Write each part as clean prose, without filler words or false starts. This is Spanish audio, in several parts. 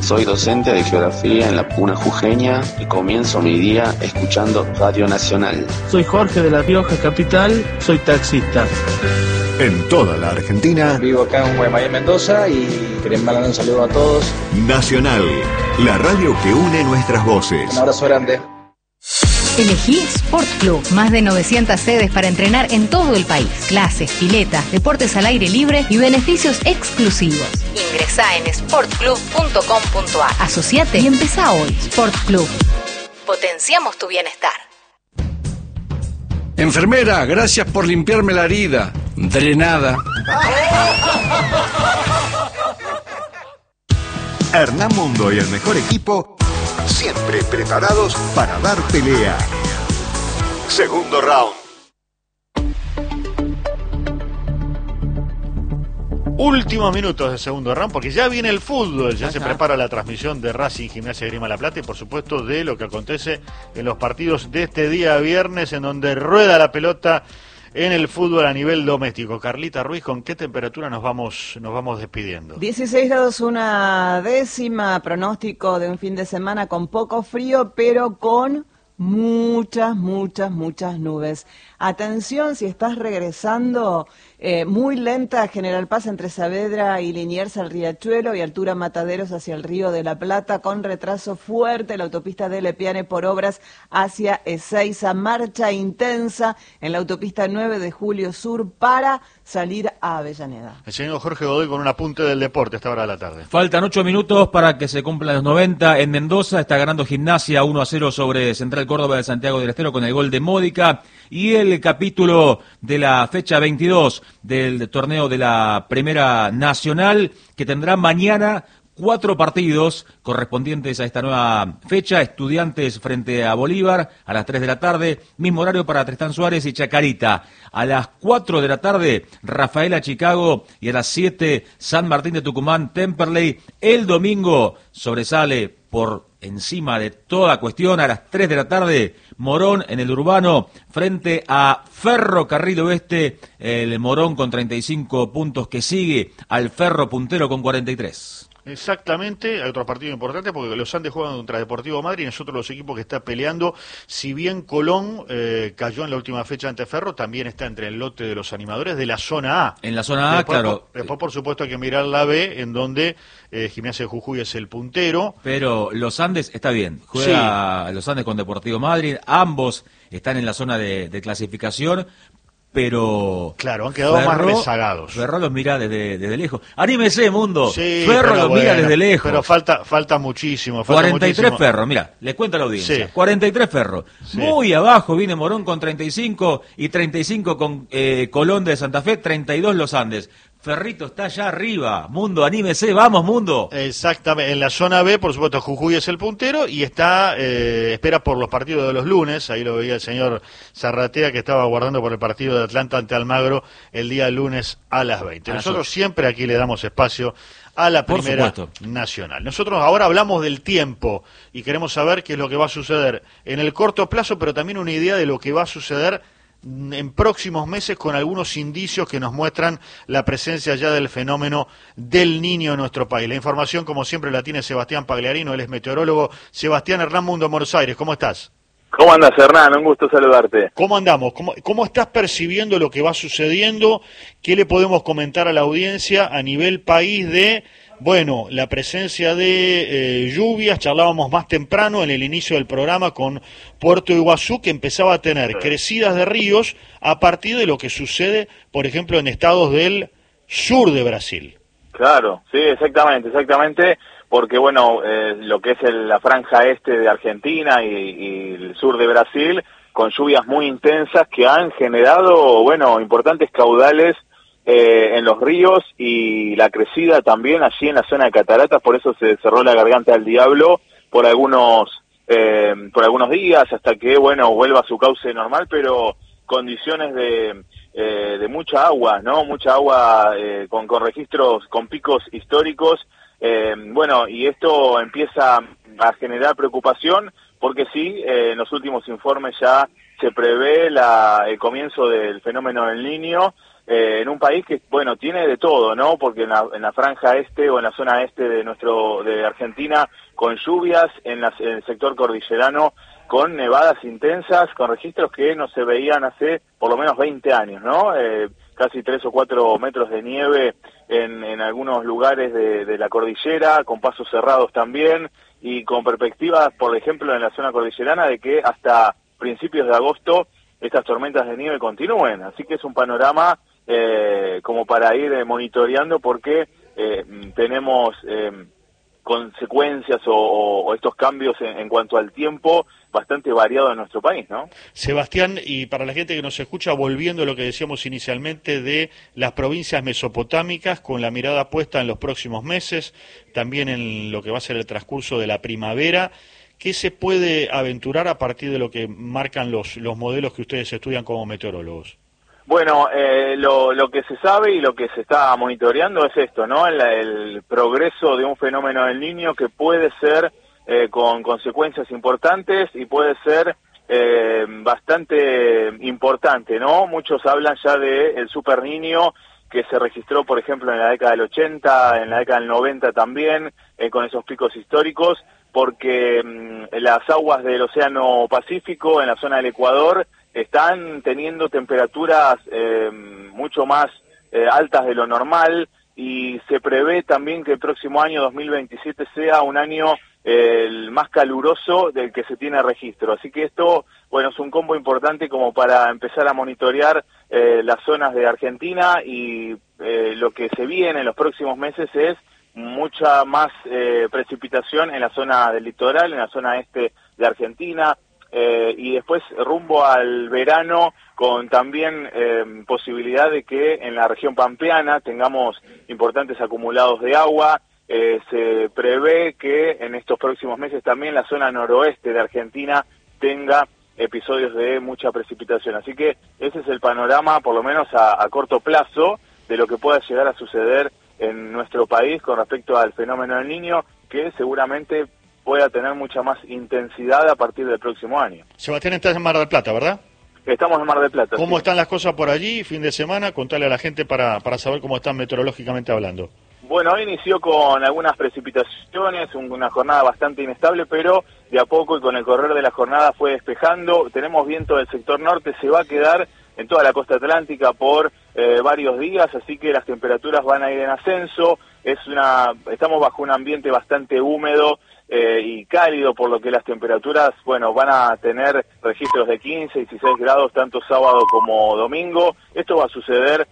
Soy docente de geografía en la Puna Jujeña y comienzo mi día escuchando Radio Nacional. Soy Jorge de La Rioja Capital, soy taxista. En toda la Argentina. Vivo acá en Guaymallén, Mendoza, y queremos mandar un saludo a todos. Nacional, la radio que une nuestras voces. Un abrazo grande. Elegí Sport Club, más de 900 sedes para entrenar en todo el país. Clases, piletas, deportes al aire libre y beneficios exclusivos. Ingresá en sportclub.com.ar. Asociate y empezá hoy. Sport Club. Potenciamos tu bienestar. Enfermera, gracias por limpiarme la herida. Drenada. Hernán Mundo y el mejor equipo, siempre preparados para dar pelea. Segundo round. Últimos minutos de segundo round, porque ya viene el fútbol, ya se prepara la transmisión de Racing, Gimnasia de Grima La Plata y por supuesto de lo que acontece en los partidos de este día viernes, en donde rueda la pelota en el fútbol a nivel doméstico. Carlita Ruiz, ¿con qué temperatura nos vamos despidiendo? 16 grados una décima, pronóstico de un fin de semana con poco frío, pero con muchas nubes. Atención, si estás regresando, muy lenta General Paz entre Saavedra y Liniers al Riachuelo y altura Mataderos hacia el Río de la Plata, con retraso fuerte la autopista de Lepiane por obras hacia Ezeiza, marcha intensa en la autopista 9 de Julio Sur para salir a Avellaneda. El señor Jorge Godoy con un apunte del deporte a esta hora de la tarde. Faltan 8 minutos para que se cumplan los 90 en Mendoza. Está ganando Gimnasia 1-0 sobre Central Córdoba de Santiago del Estero con el gol de Módica. Y el capítulo de la fecha 22 del torneo de la Primera Nacional, que tendrá mañana 4 partidos correspondientes a esta nueva fecha. Estudiantes frente a Bolívar a las 3 de la tarde, mismo horario para Tristán Suárez y Chacarita. A las 4 de la tarde, Rafaela Chicago, y a las 7, San Martín de Tucumán, Temperley. El domingo sobresale por encima de toda cuestión, a las 3 de la tarde, Morón en el Urbano frente a Ferrocarril Oeste, el Morón con 35 puntos que sigue al Ferro puntero con 43. Exactamente, hay otro partido importante porque los Andes juegan contra Deportivo Madrid y nosotros los equipos que está peleando. Si bien Colón cayó en la última fecha ante Ferro, también está entre el lote de los animadores de la zona A. En la zona A, después, claro. Después, por supuesto, hay que mirar la B, en donde Gimnasia de Jujuy es el puntero. Pero los Andes está bien, juega los Andes con Deportivo Madrid, ambos están en la zona de clasificación. Pero claro, han quedado más rezagados. Ferro los mira desde lejos. Anímese, mundo. Sí, Ferro los mira desde lejos. Pero falta muchísimo. 43 Ferro, mira, les cuento a la audiencia. Sí. 43 Ferro. Sí. Muy abajo viene Morón con 35 y 35 con Colón de Santa Fe, 32 los Andes. Ferrito está allá arriba, mundo, anímese, vamos, mundo. Exactamente, en la zona B, por supuesto, Jujuy es el puntero y está, espera por los partidos de los lunes, ahí lo veía el señor Zarratea que estaba aguardando por el partido de Atlanta ante Almagro el día lunes a las 20. Nosotros siempre aquí le damos espacio a la Primera Nacional. Nosotros ahora hablamos del tiempo y queremos saber qué es lo que va a suceder en el corto plazo, pero también una idea de lo que va a suceder en próximos meses, con algunos indicios que nos muestran la presencia ya del fenómeno del Niño en nuestro país. La información, como siempre, la tiene Sebastián Pagliarino, él es meteorólogo. Sebastián, Hernán Mundo, Buenos Aires, ¿cómo estás? ¿Cómo andas, Hernán? Un gusto saludarte. ¿Cómo andamos? ¿Cómo estás percibiendo lo que va sucediendo? ¿Qué le podemos comentar a la audiencia a nivel país de, bueno, la presencia de lluvias? Charlábamos más temprano en el inicio del programa con Puerto Iguazú, que empezaba a tener crecidas de ríos a partir de lo que sucede, por ejemplo, en estados del sur de Brasil. Claro, sí, exactamente, porque bueno, lo que es la franja este de Argentina y el sur de Brasil, con lluvias muy intensas que han generado, bueno, importantes caudales en los ríos y la crecida también allí en la zona de Cataratas, por eso se cerró la garganta del diablo por algunos días hasta que, bueno, vuelva a su cauce normal, pero condiciones de mucha agua, ¿no? Mucha agua con registros, con picos históricos. Bueno, y esto empieza a generar preocupación porque sí, en los últimos informes ya se prevé el comienzo del fenómeno del Niño en un país que, bueno, tiene de todo, ¿no? Porque en la franja este o en la zona este de Argentina, con lluvias, en el sector cordillerano, con nevadas intensas, con registros que no se veían hace por lo menos 20 años, ¿no? Casi 3 o 4 metros de nieve en algunos lugares de la cordillera, con pasos cerrados también, y con perspectivas, por ejemplo, en la zona cordillerana, de que hasta principios de agosto estas tormentas de nieve continúen. Así que es un panorama como para ir monitoreando, porque tenemos consecuencias o estos cambios en cuanto al tiempo bastante variado en nuestro país, ¿no? Sebastián, y para la gente que nos escucha, volviendo a lo que decíamos inicialmente de las provincias mesopotámicas, con la mirada puesta en los próximos meses, también en lo que va a ser el transcurso de la primavera, ¿qué se puede aventurar a partir de lo que marcan los modelos que ustedes estudian como meteorólogos? Bueno, lo que se sabe y lo que se está monitoreando es esto, ¿no? El progreso de un fenómeno del Niño que puede ser con consecuencias importantes y puede ser bastante importante, ¿no? Muchos hablan ya de el Super Niño que se registró, por ejemplo, en la década del 80, en la década del 90 también, con esos picos históricos, porque las aguas del Océano Pacífico en la zona del Ecuador están teniendo temperaturas mucho más altas de lo normal, y se prevé también que el próximo año 2027 sea un año el más caluroso del que se tiene registro. Así que esto, bueno, es un combo importante como para empezar a monitorear las zonas de Argentina, y lo que se viene en los próximos meses es mucha más precipitación en la zona del litoral, en la zona este de Argentina, y después rumbo al verano, con también posibilidad de que en la región pampeana tengamos importantes acumulados de agua. Se prevé que en estos próximos meses también la zona noroeste de Argentina tenga episodios de mucha precipitación. Así que ese es el panorama, por lo menos a corto plazo, de lo que pueda llegar a suceder en nuestro país con respecto al fenómeno del Niño, que seguramente pueda tener mucha más intensidad a partir del próximo año. Sebastián, estás en Mar del Plata, ¿verdad? Estamos en Mar del Plata. ¿Cómo sí. están las cosas por allí, fin de semana? Contale a la gente para saber cómo están meteorológicamente hablando. Bueno, hoy inició con algunas precipitaciones, una jornada bastante inestable, pero de a poco y con el correr de la jornada fue despejando. Tenemos viento del sector norte, se va a quedar en toda la costa atlántica por varios días, así que las temperaturas van a ir en ascenso. Estamos bajo un ambiente bastante húmedo y cálido, por lo que las temperaturas, bueno, van a tener registros de 15, 16 grados tanto sábado como domingo. Esto va a suceder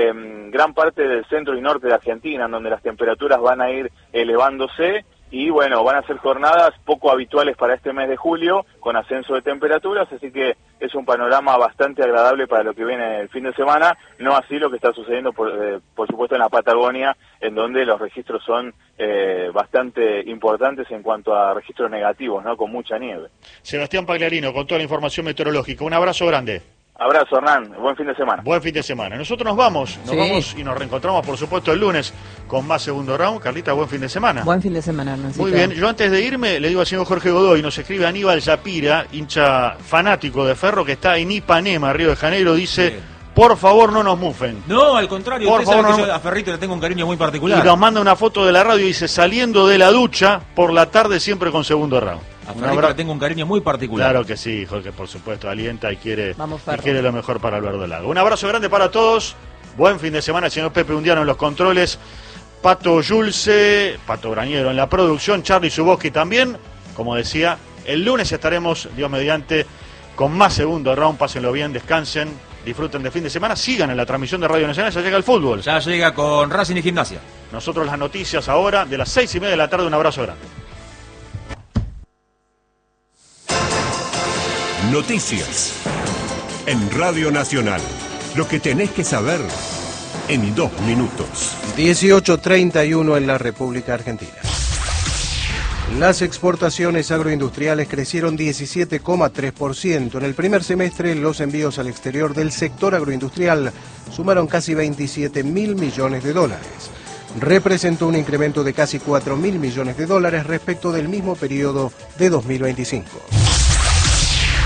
gran parte del centro y norte de Argentina, en donde las temperaturas van a ir elevándose, y bueno, van a ser jornadas poco habituales para este mes de julio, con ascenso de temperaturas, así que es un panorama bastante agradable para lo que viene el fin de semana, no así lo que está sucediendo por supuesto en la Patagonia, en donde los registros son bastante importantes en cuanto a registros negativos, ¿no? Con mucha nieve. Sebastián Pagliarino, con toda la información meteorológica, un abrazo grande. Abrazo, Hernán. Buen fin de semana. Buen fin de semana. Nosotros nos vamos y nos reencontramos, por supuesto, el lunes con más segundo round. Carlita, buen fin de semana. Buen fin de semana, Hernancito. Muy bien. Yo antes de irme le digo al señor Jorge Godoy, nos escribe Aníbal Yapira, hincha fanático de Ferro, que está en Ipanema, Río de Janeiro, dice... Sí. Por favor, no nos mufen. No, al contrario, por usted favor, sabe que no... yo a Ferrito le tengo un cariño muy particular. Y nos manda una foto de la radio y dice, saliendo de la ducha, por la tarde siempre con segundo round. A Ferrito le tengo un cariño muy particular. Claro que sí, Jorge, por supuesto, alienta y quiere lo mejor para el verdolago. Un abrazo grande para todos, buen fin de semana, señor Pepe Undiano en los controles, Pato Yulce, Pato Grañero en la producción, Charly Zuboski también, como decía, el lunes estaremos, Dios mediante, con más segundo round, pásenlo bien, descansen, disfruten de fin de semana, sigan en la transmisión de Radio Nacional, ya llega el fútbol. Ya llega con Racing y Gimnasia. Nosotros las noticias ahora, de las 6:30 de la tarde, un abrazo grande. Noticias en Radio Nacional. Lo que tenés que saber en 2 minutos. 18:31 en la República Argentina. Las exportaciones agroindustriales crecieron 17,3%. En el primer semestre, los envíos al exterior del sector agroindustrial sumaron casi 27.000 millones de dólares. Representó un incremento de casi 4.000 millones de dólares respecto del mismo periodo de 2025.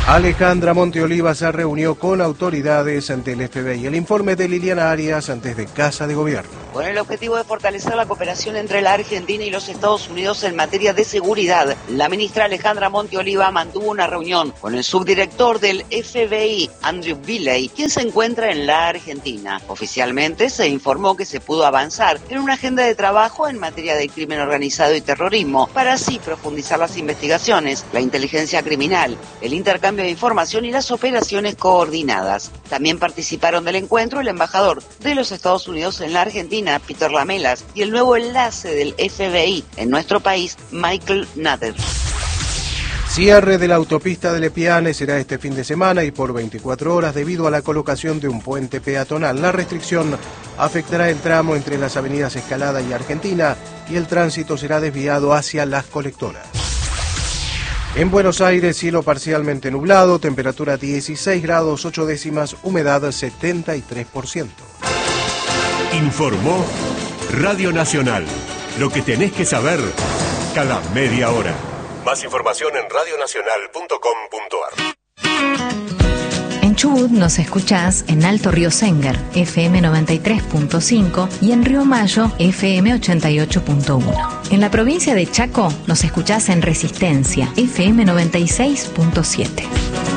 Alejandra Monteoliva se reunió con autoridades ante el FBI. El informe de Liliana Arias desde Casa de Gobierno. Con el objetivo de fortalecer la cooperación entre la Argentina y los Estados Unidos en materia de seguridad, la ministra Alejandra Monteoliva mantuvo una reunión con el subdirector del FBI, Andrew Billey, quien se encuentra en la Argentina. Oficialmente se informó que se pudo avanzar en una agenda de trabajo en materia de crimen organizado y terrorismo, para así profundizar las investigaciones, la inteligencia criminal, el intercambio de información y las operaciones coordinadas. También participaron del encuentro el embajador de los Estados Unidos en la Argentina, Peter Lamelas, y el nuevo enlace del FBI en nuestro país, Michael Nader. Cierre de la autopista de Lepiane será este fin de semana y por 24 horas debido a la colocación de un puente peatonal. La restricción afectará el tramo entre las avenidas Escalada y Argentina y el tránsito será desviado hacia Las Colectoras. En Buenos Aires, cielo parcialmente nublado, temperatura 16 grados 8 décimas, humedad 73%. Informó Radio Nacional. Lo que tenés que saber cada media hora. Más información en radionacional.com.ar. En Chubut nos escuchás en Alto Río Senguer, FM 93.5 y en Río Mayo, FM 88.1. En la provincia de Chaco nos escuchás en Resistencia, FM 96.7.